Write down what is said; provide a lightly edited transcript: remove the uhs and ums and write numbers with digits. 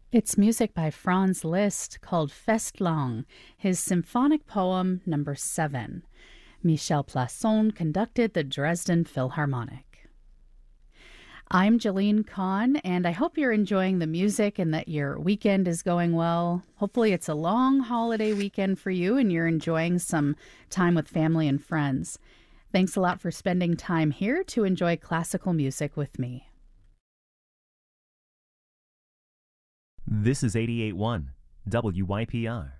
It's music by Franz Liszt called Festlang, his symphonic poem number 7. Michel Plasson conducted the Dresden Philharmonic. I'm Jeline Kahn, and I hope you're enjoying the music and that your weekend is going well. Hopefully it's a long holiday weekend for you and you're enjoying some time with family and friends. Thanks a lot for spending time here to enjoy classical music with me. This is 88.1 WYPR.